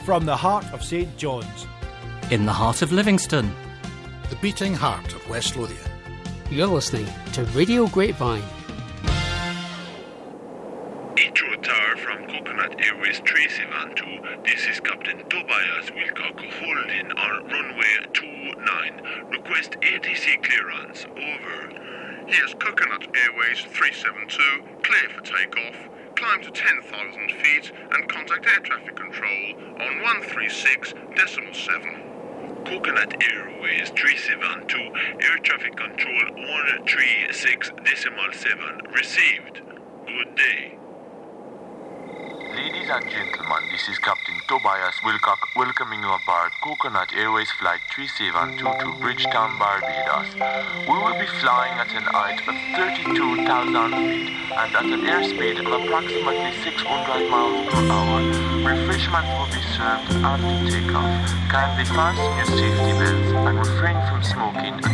from the heart of St. John's. In the heart of Livingston. The beating heart of West Lothian. You're listening to Radio Grapevine. Heathrow Tower from Coconut Airways 372. This is Captain Tobias Wilcock holding on runway 29. Request ATC clearance. Over. Here's Coconut Airways 372. Clear for takeoff. Climb to 10,000 feet and contact air traffic control on 136.7. Coconut Airways 372. Air traffic control 136.7. Received. Good day. Ladies and gentlemen, this is Captain Tobias Wilcock welcoming you aboard Coconut Airways Flight 3722 to Bridgetown, Barbados. We will be flying at an height of 32,000 feet and at an airspeed of approximately 600 miles per hour. Refreshments will be served after takeoff. Kindly fasten your safety belts and refrain from smoking